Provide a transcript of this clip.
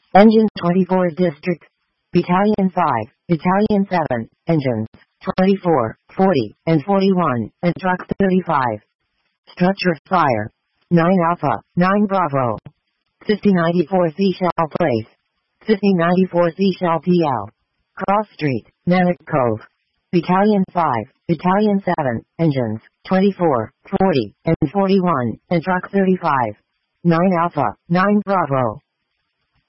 Engine 24 District. Battalion 5, Battalion 7, Engines 24, 40, and 41, and Truck 35. Structure Fire. 9 Alpha, 9 Bravo. 5094 Seashell Place. 5094 Seashell PL. Cross Street, Nanak Cove. Battalion 5, Battalion 7, Engines 24, 40, and 41, and Truck 35. 9 Alpha, 9 Bravo.